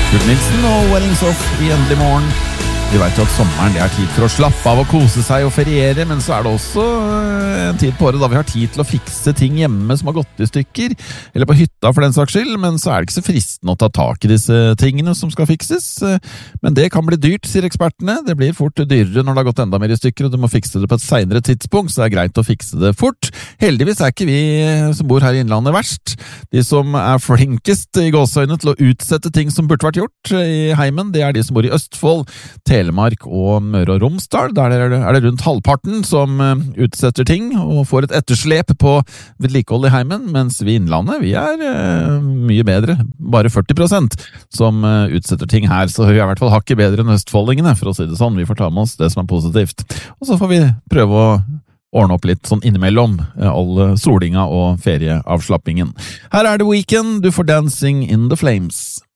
Kurt Nilsen og Weddings Off i Endelig morgen. Vi vet jo at sommeren det er tid for å slappe av og kose seg og feriere, men så er det også en tid på året da vi har tid til å fikse ting hjemme som har gått i stykker, eller på hytta for den saks skyld, men så er det ikke så fristende å ta tak i disse tingene som skal fikses. Men det kan bli dyrt, sier ekspertene. Det blir fort dyrere når det har gått enda mer i stykker, og du må fikse det på et senere tidspunkt, så det er greit å fikse det fort. Heldigvis er ikke vi som bor her i Innlandet verst. De som er flinkest i gåseøyne til å utsette ting som burde vært gjort i heimen, det er de som bor i Østfold, Telemark og Møre og Romsdal. Der er det rundt halvparten som utsetter ting og får et etterslep på vedlikehold i heimen, mens vi i Innlandet, vi er mye bedre, bare 40% som utsetter ting her, så vi er i hvert fall hakket bedre enn østfoldingene, for å si det sånn. Vi får ta med oss det som er positivt. Og så får vi prøve å ordne opp litt sånn innimellom all solinga og ferieavslappingen. Her er det Weekend, du får Dancing in the Flames.